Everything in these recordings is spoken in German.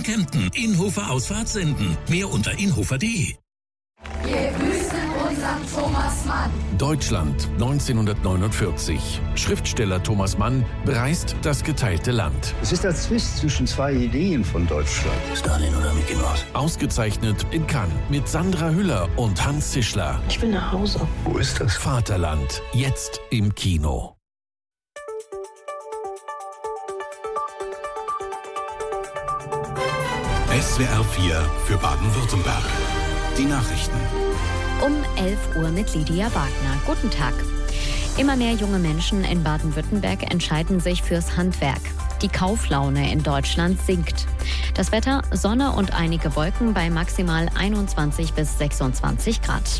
Kempten, Inhofer Ausfahrt Senden. Mehr unter inhofer.de. Wir grüßen unseren Thomas Mann. Deutschland 1949. Schriftsteller Thomas Mann bereist das geteilte Land. Es ist der Zwist zwischen zwei Ideen von Deutschland. Stalin oder Mickey Mouse? Ausgezeichnet in Cannes mit Sandra Hüller und Hans Zischler. Ich will nach Hause. Wo ist das? Vaterland, jetzt im Kino. SWR 4 für Baden-Württemberg. Die Nachrichten. Um 11 Uhr mit Lydia Wagner. Guten Tag. Immer mehr junge Menschen in Baden-Württemberg entscheiden sich fürs Handwerk. Die Kauflaune in Deutschland sinkt. Das Wetter: Sonne und einige Wolken bei maximal 21 bis 26 Grad.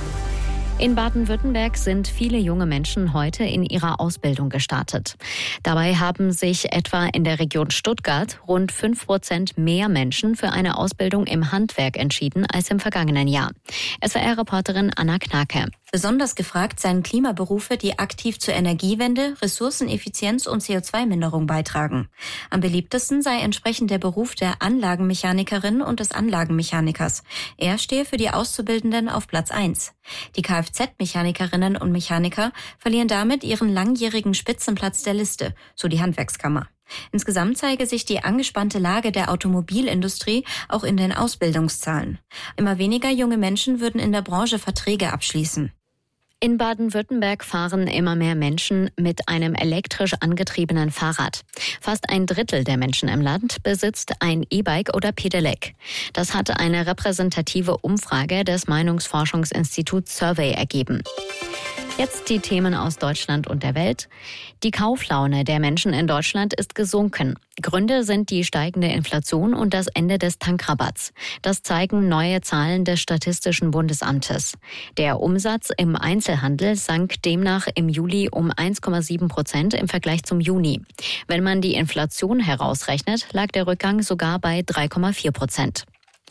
In Baden-Württemberg sind viele junge Menschen heute in ihrer Ausbildung gestartet. Dabei haben sich etwa in der Region Stuttgart rund 5% mehr Menschen für eine Ausbildung im Handwerk entschieden als im vergangenen Jahr. SWR-Reporterin Anna Knake. Besonders gefragt seien Klimaberufe, die aktiv zur Energiewende, Ressourceneffizienz und CO2-Minderung beitragen. Am beliebtesten sei entsprechend der Beruf der Anlagenmechanikerin und des Anlagenmechanikers. Er stehe für die Auszubildenden auf Platz 1. Die Kfz-Mechanikerinnen und Mechaniker verlieren damit ihren langjährigen Spitzenplatz der Liste, so die Handwerkskammer. Insgesamt zeige sich die angespannte Lage der Automobilindustrie auch in den Ausbildungszahlen. Immer weniger junge Menschen würden in der Branche Verträge abschließen. In Baden-Württemberg fahren immer mehr Menschen mit einem elektrisch angetriebenen Fahrrad. Fast ein Drittel der Menschen im Land besitzt ein E-Bike oder Pedelec. Das hat eine repräsentative Umfrage des Meinungsforschungsinstituts Survey ergeben. Jetzt die Themen aus Deutschland und der Welt. Die Kauflaune der Menschen in Deutschland ist gesunken. Gründe sind die steigende Inflation und das Ende des Tankrabatts. Das zeigen neue Zahlen des Statistischen Bundesamtes. Der Umsatz im Einzelhandel sank demnach im Juli um 1,7% im Vergleich zum Juni. Wenn man die Inflation herausrechnet, lag der Rückgang sogar bei 3,4%.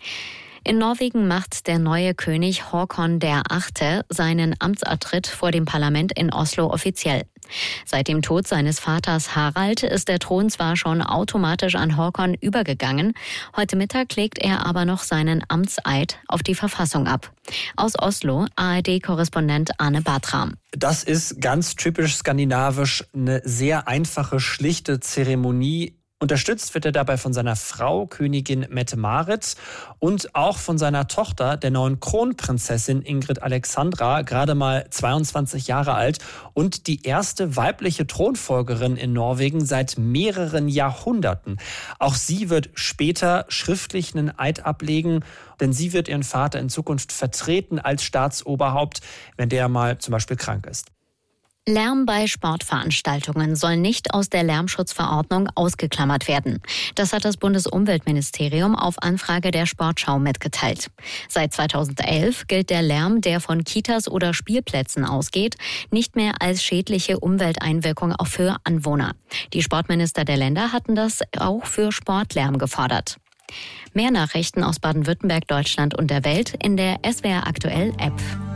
In Norwegen macht der neue König Håkon VIII. Seinen Amtsantritt vor dem Parlament in Oslo offiziell. Seit dem Tod seines Vaters Harald ist der Thron zwar schon automatisch an Håkon übergegangen, heute Mittag legt er aber noch seinen Amtseid auf die Verfassung ab. Aus Oslo, ARD-Korrespondent Arne Bartram. Das ist ganz typisch skandinavisch, eine sehr einfache, schlichte Zeremonie. Unterstützt wird er dabei von seiner Frau, Königin Mette-Marit, und auch von seiner Tochter, der neuen Kronprinzessin Ingrid Alexandra, gerade mal 22 Jahre alt und die erste weibliche Thronfolgerin in Norwegen seit mehreren Jahrhunderten. Auch sie wird später schriftlich einen Eid ablegen, denn sie wird ihren Vater in Zukunft vertreten als Staatsoberhaupt, wenn der mal zum Beispiel krank ist. Lärm bei Sportveranstaltungen soll nicht aus der Lärmschutzverordnung ausgeklammert werden. Das hat das Bundesumweltministerium auf Anfrage der Sportschau mitgeteilt. Seit 2011 gilt der Lärm, der von Kitas oder Spielplätzen ausgeht, nicht mehr als schädliche Umwelteinwirkung auch für Anwohner. Die Sportminister der Länder hatten das auch für Sportlärm gefordert. Mehr Nachrichten aus Baden-Württemberg, Deutschland und der Welt in der SWR Aktuell App.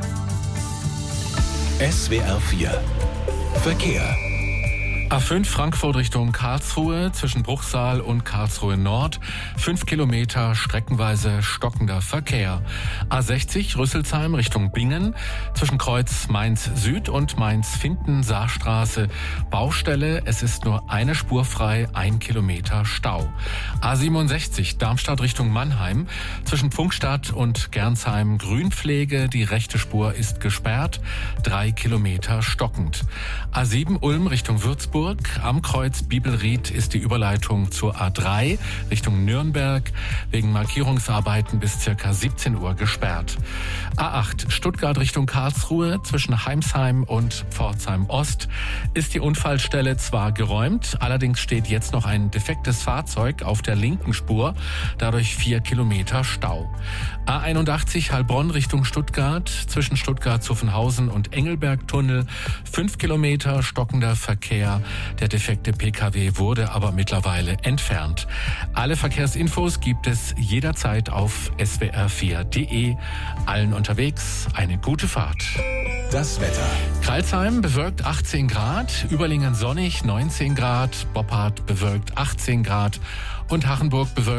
SWR 4 Verkehr. A5 Frankfurt Richtung Karlsruhe zwischen Bruchsal und Karlsruhe Nord. 5 Kilometer streckenweise stockender Verkehr. A60 Rüsselsheim Richtung Bingen zwischen Kreuz Mainz Süd und Mainz-Finden-Saarstraße. Baustelle, es ist nur eine Spur frei, 1 Kilometer Stau. A67 Darmstadt Richtung Mannheim zwischen Pfungstadt und Gernsheim Grünpflege. Die rechte Spur ist gesperrt, 3 Kilometer stockend. A7 Ulm Richtung Würzburg. Am Kreuz Bibelried ist die Überleitung zur A3 Richtung Nürnberg wegen Markierungsarbeiten bis ca. 17 Uhr gesperrt. A8 Stuttgart Richtung Karlsruhe zwischen Heimsheim und Pforzheim Ost ist die Unfallstelle zwar geräumt, allerdings steht jetzt noch ein defektes Fahrzeug auf der linken Spur, dadurch 4 Kilometer Stau. A81 Heilbronn Richtung Stuttgart zwischen Stuttgart-Zuffenhausen und Engelberg-Tunnel 5 Kilometer stockender Verkehr. Der defekte Pkw wurde aber mittlerweile entfernt. Alle Verkehrsinfos gibt es jederzeit auf swr4.de. Allen unterwegs eine gute Fahrt. Das Wetter. Crailsheim bewölkt 18 Grad, Überlingen sonnig 19 Grad, Boppard bewölkt 18 Grad und Hachenburg bewölkt 15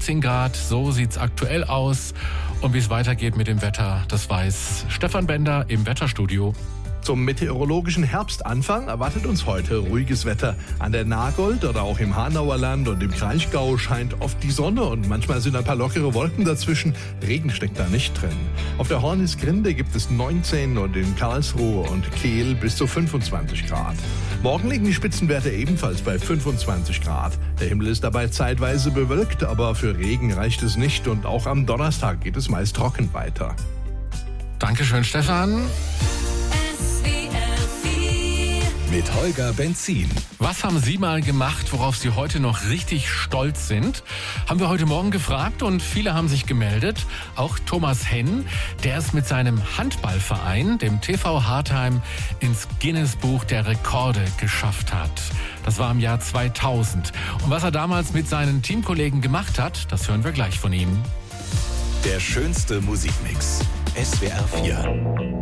17 Grad, so sieht's aktuell aus. Und wie es weitergeht mit dem Wetter, das weiß Stefan Bender im Wetterstudio. Zum meteorologischen Herbstanfang erwartet uns heute ruhiges Wetter. An der Nagold oder auch im Hanauer Land und im Kraichgau scheint oft die Sonne und manchmal sind ein paar lockere Wolken dazwischen. Regen steckt da nicht drin. Auf der Hornisgrinde gibt es 19 und in Karlsruhe und Kehl bis zu 25 Grad. Morgen liegen die Spitzenwerte ebenfalls bei 25 Grad. Der Himmel ist dabei zeitweise bewölkt, aber für Regen reicht es nicht und auch am Donnerstag geht es meist trocken weiter. Dankeschön, Stefan. Mit Holger Benzin. Was haben Sie mal gemacht, worauf Sie heute noch richtig stolz sind? Haben wir heute Morgen gefragt und viele haben sich gemeldet. Auch Thomas Henn, der es mit seinem Handballverein, dem TV Hartheim, ins Guinness-Buch der Rekorde geschafft hat. Das war im Jahr 2000. Und was er damals mit seinen Teamkollegen gemacht hat, das hören wir gleich von ihm. Der schönste Musikmix. SWR 4.